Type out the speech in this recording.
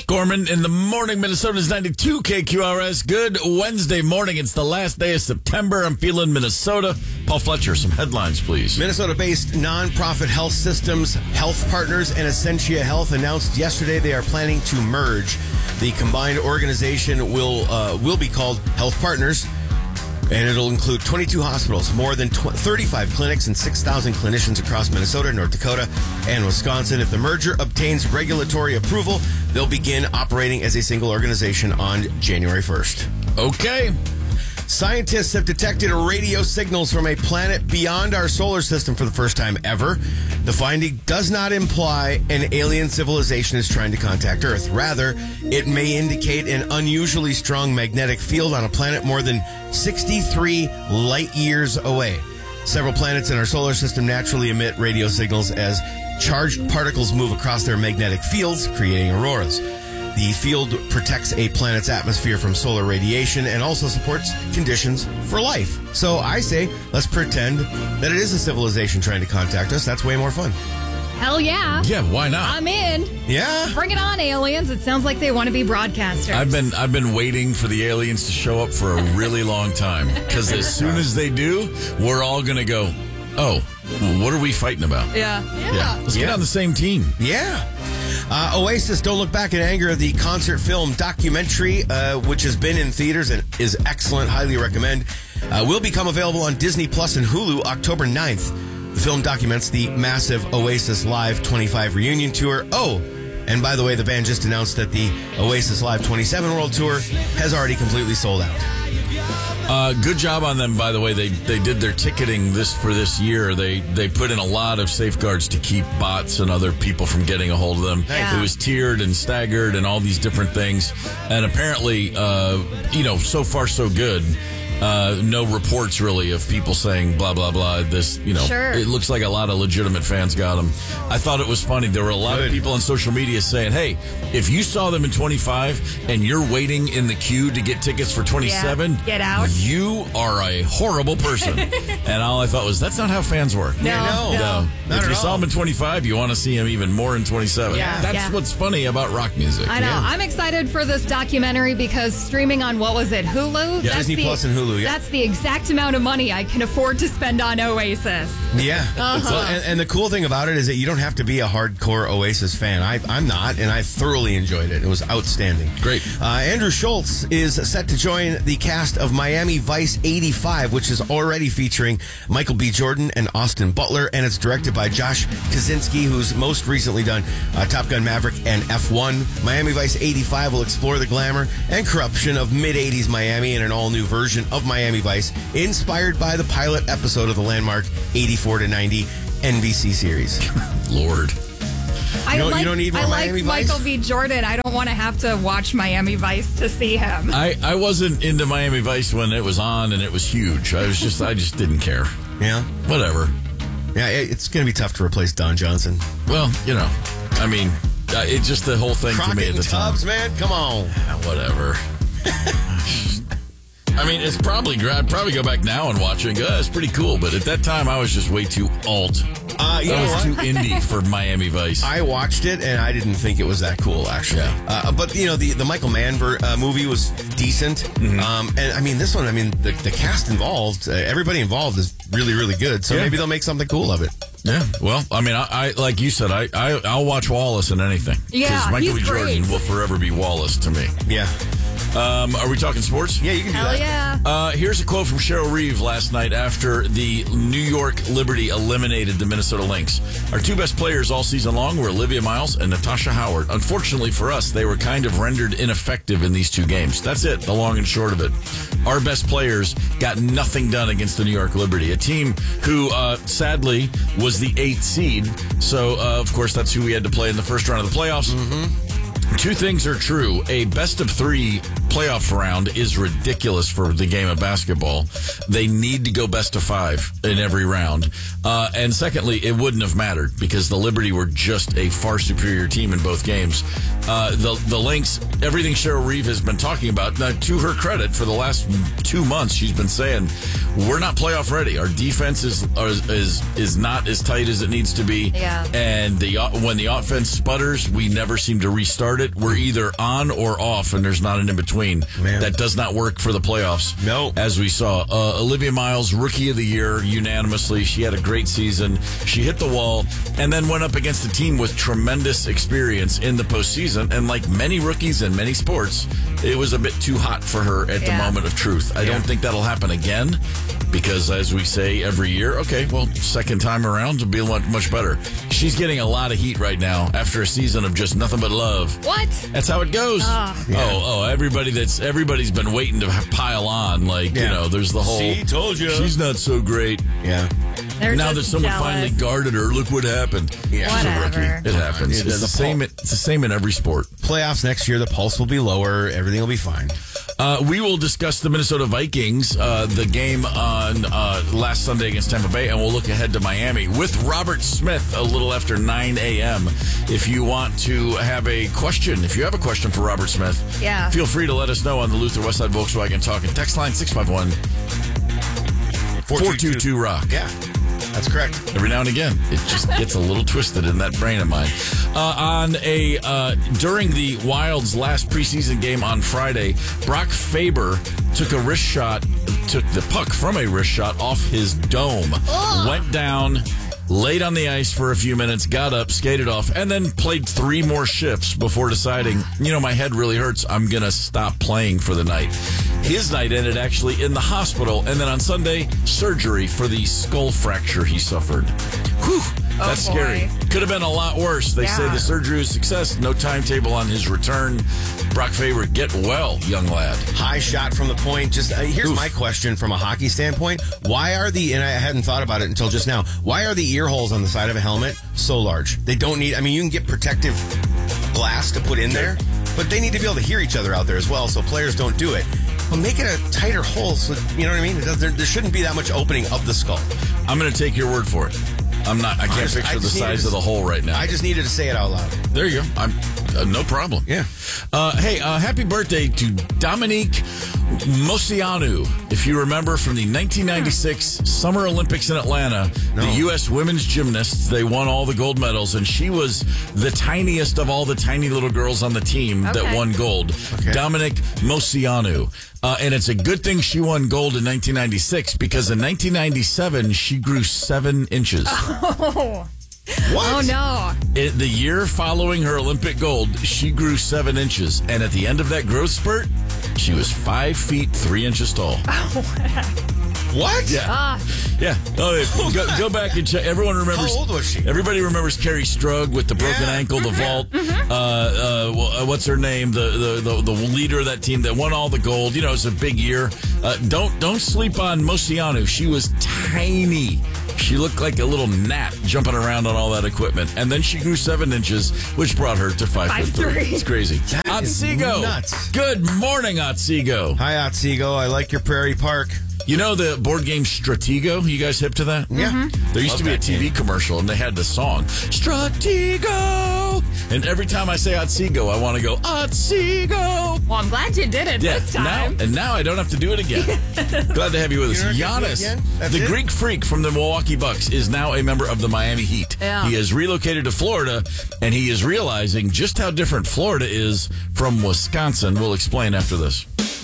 Gorman in the morning. Minnesota's 92 KQRS. Good Wednesday morning. It's the last day of September. I'm feeling Minnesota. Paul Fletcher, some headlines, please. Minnesota-based nonprofit health systems, Health Partners and Essentia Health announced yesterday they are planning to merge. The combined organization will be called Health Partners, and it'll include 22 hospitals, more than 35 clinics, and 6,000 clinicians across Minnesota, North Dakota, and Wisconsin. If the merger obtains regulatory approval, they'll begin operating as a single organization on January 1st. Okay. Scientists have detected radio signals from a planet beyond our solar system for the first time ever. The finding does not imply an alien civilization is trying to contact Earth. Rather, it may indicate an unusually strong magnetic field on a planet more than 63 light years away. Several planets in our solar system naturally emit radio signals as charged particles move across their magnetic fields, creating auroras. The field protects a planet's atmosphere from solar radiation and also supports conditions for life. So I say, let's pretend that it is a civilization trying to contact us. That's way more fun. Hell yeah. Yeah, why not? I'm in. Yeah. Bring it on, aliens. It sounds like they want to be broadcasters. I've been waiting for the aliens to show up for a really long time. Because as soon as they do, we're all going to go, oh, what are we fighting about? Yeah. Let's get on the same team. Yeah. Oasis, Don't Look Back in Anger, the concert film documentary, which has been in theaters and is excellent, highly recommend, will become available on Disney Plus and Hulu October 9th. The film documents the massive Oasis Live 25 reunion tour. Oh, and by the way, the band just announced that the Oasis Live 27 World Tour has already completely sold out. Good job on them, by the way. They did their ticketing for this year. They put in a lot of safeguards to keep bots and other people from getting a hold of them. Yeah. It was tiered and staggered and all these different things. And apparently, so far so good. No reports really of people saying blah, blah, blah. This, Sure. It looks like a lot of legitimate fans got them. I thought it was funny. There were a lot of people on social media saying, hey, if you saw them in 25 and you're waiting in the queue to get tickets for 27, get out. You are a horrible person. And all I thought was, that's not how fans work. No. Not If at you all. saw them in 25, you want to see them even more in 27. Yeah. That's Yeah. what's funny about rock music. I know. Yeah. I'm excited for this documentary because streaming on, what was it, Hulu? Yeah, Disney Plus and Hulu, yeah. That's the exact amount of money I can afford to spend on Oasis. Yeah. Well, and the cool thing about it is that you don't have to be a hardcore Oasis fan. I'm not, and I thoroughly enjoyed it. It was outstanding. Great. Andrew Schultz is set to join the cast of Miami Vice 85, which is already featuring Michael B. Jordan and Austin Butler, and it's directed by Josh Kaczynski, who's most recently done Top Gun Maverick and F1. Miami Vice 85 will explore the glamour and corruption of mid-'80s Miami in an all-new version of Miami Vice, inspired by the pilot episode of the landmark 84 to 90 NBC series. Lord. You don't need more I Miami like Vice? Michael B. Jordan. I don't want to have to watch Miami Vice to see him. I wasn't into Miami Vice when it was on and it was huge. I just didn't care. Yeah. Whatever. Yeah, it's going to be tough to replace Don Johnson. Well, it's just the whole thing to me Crockett at the and time. Tubbs, man, come on. Whatever. It's probably, I'd probably go back now and watch it and go, it's pretty cool. But at that time, I was just way too alt. I was too indie for Miami Vice. I watched it, and I didn't think it was that cool, actually. Yeah. But, the Michael Mann movie was decent. Mm-hmm. And, this one, the cast involved, everybody involved is really, really good. So maybe they'll make something cool of it. Yeah, well, I like you said, I'll watch Wallace in anything. Yeah, because Michael B. he's Jordan great. will forever be Wallace to me. Yeah. Are we talking sports? Yeah, you can do Hell that. yeah. Here's a quote from Cheryl Reeve last night after the New York Liberty eliminated the Minnesota Lynx. Our two best players all season long were Olivia Miles and Natasha Howard. Unfortunately for us, they were kind of rendered ineffective in these two games. That's it, the long and short of it. Our best players got nothing done against the New York Liberty, a team who, sadly, was the 8th seed. So, of course, that's who we had to play in the first round of the playoffs. Two things are true. A best of 3 playoff round is ridiculous for the game of basketball. They need to go best of 5 in every round. And secondly, it wouldn't have mattered because the Liberty were just a far superior team in both games. The Lynx, everything Cheryl Reeve has been talking about, now, to her credit, for the last 2 months, she's been saying, we're not playoff ready. Our defense is not as tight as it needs to be. Yeah. And when the offense sputters, we never seem to restart start it, we're either on or off, and there's not an in-between. Man. That does not work for the playoffs. No. As we saw. Olivia Miles, Rookie of the Year, unanimously. She had a great season. She hit the wall and then went up against a team with tremendous experience in the postseason. And like many rookies in many sports, it was a bit too hot for her at the moment of truth. I don't think that'll happen again because, as we say every year, okay, well, second time around will be much better. She's getting a lot of heat right now after a season of just nothing but love. What? That's how it goes. Everybody's been waiting to pile on. Like, you know, there's the whole, See, told you. She's not so great. Yeah. Now that someone finally guarded her, look what happened. Yeah. She's a rookie. Whatever. It happens. It's the same. It's the same in every sport. Playoffs next year, the pulse will be lower. Everything will be fine. We will discuss the Minnesota Vikings, the game on last Sunday against Tampa Bay, and we'll look ahead to Miami with Robert Smith a little after 9 a.m. If you want to have a question, if you have a question for Robert Smith, feel free to let us know on the Luther Westside Volkswagen Talk and text line 651-422-ROCK. Yeah. That's correct. Every now and again, it just gets a little twisted in that brain of mine. During the Wild's last preseason game on Friday, Brock Faber took the puck from a wrist shot off his dome, went down, laid on the ice for a few minutes, got up, skated off, and then played 3 more shifts before deciding, my head really hurts. I'm going to stop playing for the night. His night ended actually in the hospital, and then on Sunday, surgery for the skull fracture he suffered. Whew, that's scary. Could have been a lot worse. They say the surgery was a success. No timetable on his return. Brock Faber, get well, young lad. High shot from the point. Just here's my question from a hockey standpoint. Why are and I hadn't thought about it until just now, why are the ear holes on the side of a helmet so large? They don't need, you can get protective glass to put in there, but they need to be able to hear each other out there as well, so players don't do it. Well, make it a tighter hole so, you know what I mean? There shouldn't be that much opening of the skull. I'm going to take your word for it. I can't picture the size of the hole right now. I just needed to say it out loud. There you go. No problem. Yeah. Happy birthday to Dominique Moceanu. If you remember from the 1996 Summer Olympics in Atlanta, the U.S. women's gymnasts, they won all the gold medals, and she was the tiniest of all the tiny little girls on the team that won gold. Okay. Dominique Moceanu. And it's a good thing she won gold in 1996 because in 1997, she grew 7 inches. Oh. What? Oh, no. The year following her Olympic gold, she grew 7 inches. And at the end of that growth spurt, she was 5 feet 3 inches tall. What? Yeah. Yeah. Oh, go back and check. Everyone remembers. How old was she? Everybody remembers Carrie Strug with the broken ankle, the vault. What's her name? The leader of that team that won all the gold. It's a big year. Don't sleep on Moceanu. She was tiny. She looked like a little gnat jumping around on all that equipment. And then she grew 7 inches, which brought her to 5'3". It's crazy. Otsego. Nuts. Good morning, Otsego. Hi, Otsego. I like your Prairie Park. You know the board game Stratego? You guys hip to that? Yeah. There used to be a TV commercial, and they had the song, Stratego! And every time I say Otsego, I want to go, Otsego! Well, I'm glad you did it this time. Now I don't have to do it again. Glad to have you with us. Giannis, the Greek freak from the Milwaukee Bucks, is now a member of the Miami Heat. Yeah. He has relocated to Florida, and he is realizing just how different Florida is from Wisconsin. We'll explain after this.